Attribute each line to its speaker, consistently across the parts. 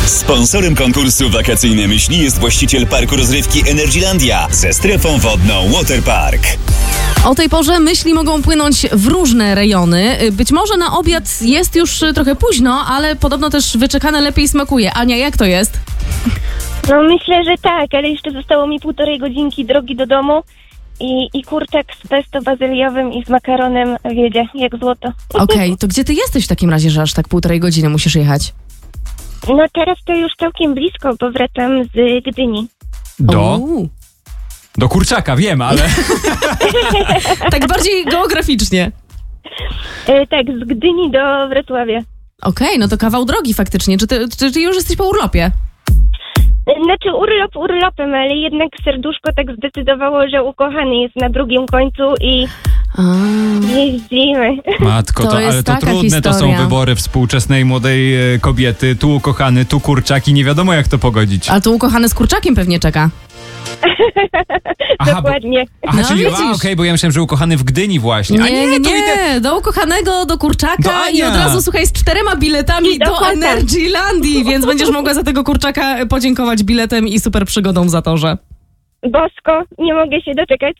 Speaker 1: Sponsorem konkursu Wakacyjne Myśli jest właściciel parku rozrywki Energylandia ze strefą wodną Waterpark.
Speaker 2: O tej porze myśli mogą płynąć w różne rejony. Być może na obiad jest już trochę późno, ale podobno też wyczekane lepiej smakuje. Ania, jak to jest?
Speaker 3: No myślę, że tak, ale jeszcze zostało mi 1,5 godzinki drogi do domu i kurczak z pesto bazyliowym i z makaronem wiedzie, jak złoto.
Speaker 2: Okej, to gdzie ty jesteś w takim razie, że aż tak 1,5 godziny musisz jechać?
Speaker 3: No teraz to już całkiem blisko, bo wracam z Gdyni.
Speaker 4: Do kurczaka, wiem, ale...
Speaker 2: Tak bardziej geograficznie.
Speaker 3: Tak, z Gdyni do Wrocławia.
Speaker 2: Okej, no to kawał drogi faktycznie. Czy ty już jesteś po urlopie?
Speaker 3: Znaczy urlop urlopem, ale jednak serduszko tak zdecydowało, że ukochany jest na drugim końcu i jeździmy.
Speaker 4: Matko,
Speaker 2: To jest
Speaker 4: ale to
Speaker 2: taka
Speaker 4: trudne to są
Speaker 2: historia.
Speaker 4: wybory współczesnej młodej kobiety. Tu ukochany, tu kurczak i nie wiadomo jak to pogodzić.
Speaker 2: Ale to ukochany z kurczakiem pewnie czeka.
Speaker 3: Dokładnie.
Speaker 4: Aha,
Speaker 2: No
Speaker 4: czyli
Speaker 2: widzisz.
Speaker 4: okej, bo ja myślałem, że ukochany w Gdyni właśnie.
Speaker 2: Nie, do ukochanego, do kurczaka
Speaker 4: Do Ania.
Speaker 2: i od razu, słuchaj, z 4 biletami
Speaker 3: I do
Speaker 2: do
Speaker 3: kota.
Speaker 2: Energylandii, więc będziesz mogła za tego kurczaka podziękować biletem i super przygodą w zatorze.
Speaker 3: Bosko, nie mogę się doczekać.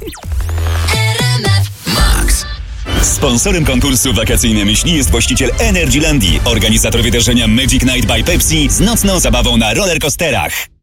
Speaker 1: Sponsorem konkursu Wakacyjne Myśli jest właściciel Energylandii, organizator wydarzenia Magic Night by Pepsi z nocną zabawą na rollercoasterach.